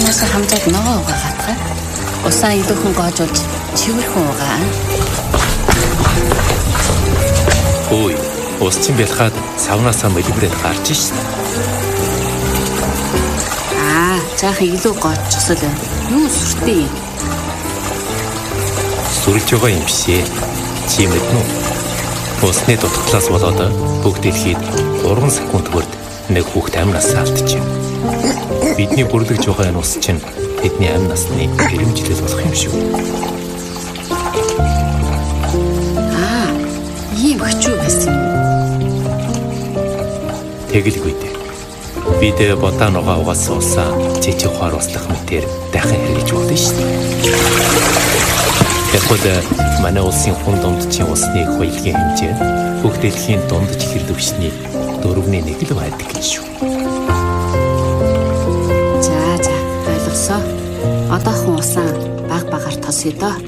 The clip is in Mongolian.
Уснаас хамжаад ногоо угаагаадгаа. Усаа илүүхэн гоожуулж чивэрхэн угаа. Ой, ус чинь бэлхаад савнаасаа мэлбрээд гарч шít. Жаахан илүү гоочсол байна. Юу сүртэй? Сүрж байгаа юм бишээ. Чи мэднэ үү? Усны дутагдлаас болоод бүх дэлхийд 3 секундгөрд нэг хүүхэд амь насаа алдчихэв. Бидний бүрлэгж байгаа энэ ус чинь тэдний амь насны гэрэмжлэл болох юм шүү. Ийм хөчүү байсан юм. Тэгэлгүй дээ. Бид бодаа нугаа угаасан усаа жижиг хоор услах мэтээр дахин хэрэгж болно шүү дээ. Тэгэхээр манай улсын хүн дундчийн усны хуйлгийн хэмжээ бүх дэлхийн дундч хэр дэвшний 4/1 л байдаг гэж шүү. За ойлголсоо. Одоохон усаа баг багаар тосъё доо.